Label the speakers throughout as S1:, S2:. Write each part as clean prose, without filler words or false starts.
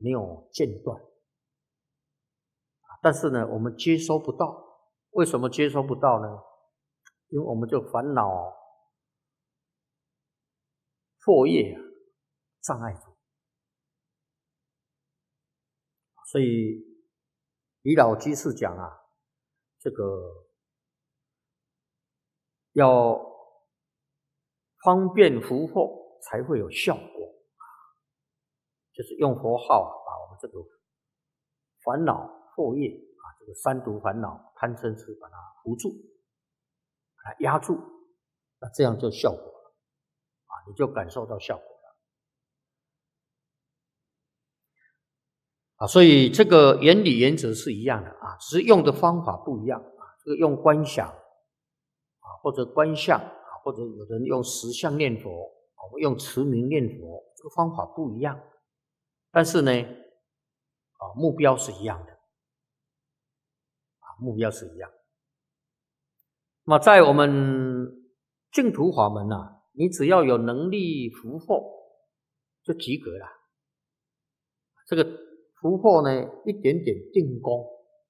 S1: 没有间断。但是呢，我们接收不到。为什么接收不到呢？因为我们就烦恼惑业障碍住。所以李老居士讲这个要方便福祸才会有效果，就是用佛号把我们这个烦恼惑业这个三毒烦恼贪嗔痴把它扶住，把它压住，那这样就效果了你就感受到效果了所以这个原理原则是一样的只是用的方法不一样这个用观想或者观相或者有人用实相念佛用持名念佛，这个方法不一样，但是呢目标是一样的目标是一样。那么在我们净土法门你只要有能力福祸就及格了。这个福祸呢，一点点定功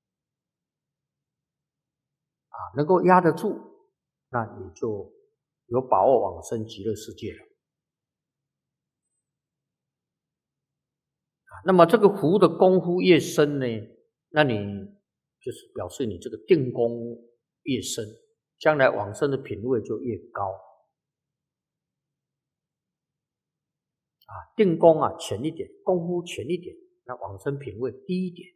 S1: 能够压得住，那你就有把握往生极乐世界了。那么这个福的功夫越深呢，那你就是表示你这个定功越深，将来往生的品位就越高定功浅一点，功夫浅一点，那往生品位低一点。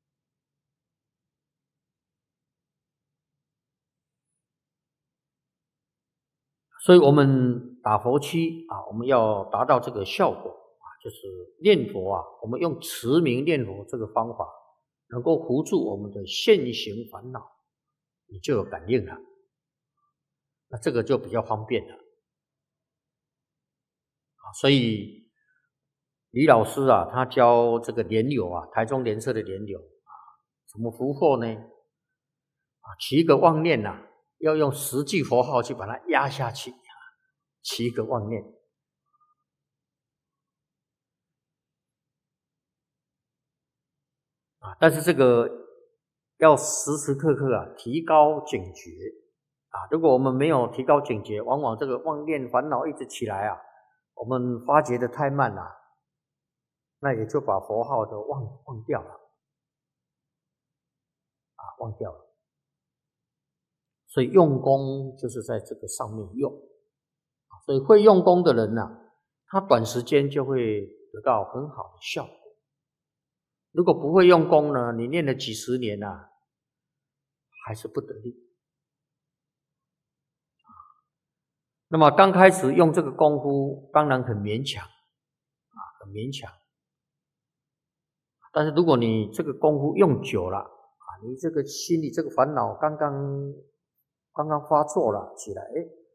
S1: 所以我们打佛七我们要达到这个效果就是念佛我们用持名念佛这个方法能够扶住我们的现行烦恼，你就有感应了，那这个就比较方便了所以李老师他教这个莲友台中莲社的莲友怎么福祸呢起一个妄念要用10句佛号去把它压下去起一个妄念但是这个要时时刻刻提高警觉如果我们没有提高警觉，往往这个妄念烦恼一直起来我们发觉的太慢了，那也就把佛号都忘掉了忘掉了。所以用功就是在这个上面用所以会用功的人他短时间就会得到很好的效果。如果不会用功呢，你念了几十年还是不得力那么刚开始用这个功夫当然很勉强很勉强，但是如果你这个功夫用久了你这个心里这个烦恼刚刚发作了起来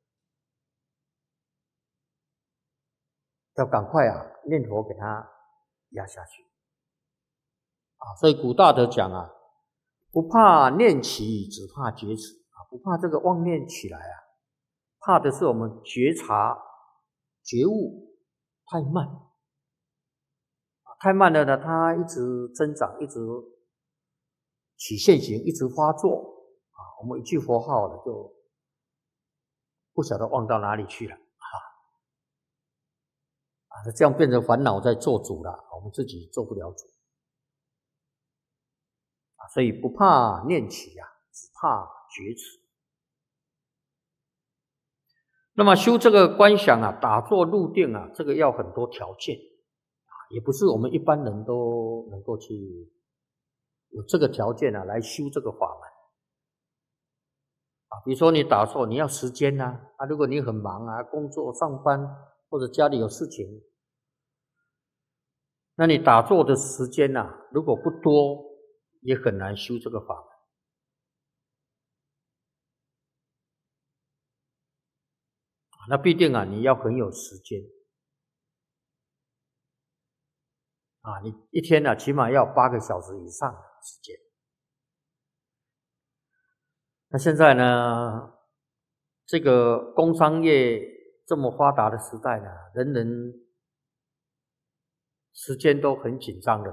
S1: 要赶快念佛给它压下去所以古大德讲不怕念起，只怕觉迟不怕这个妄念起来怕的是我们觉察觉悟太慢太慢了呢，它一直增长，一直起现行，一直发作我们一句佛号了就不晓得忘到哪里去了这样变成烦恼在做主了，我们自己做不了主所以不怕念起只怕觉迟。那么修这个观想打坐入定这个要很多条件也不是我们一般人都能够去有这个条件来修这个法门比如说你打坐你要时间如果你很忙工作上班或者家里有事情，那你打坐的时间如果不多也很难修这个法门那必定你要很有时间你一天起码要8个小时以上的时间。那现在呢，这个工商业这么发达的时代人人时间都很紧张的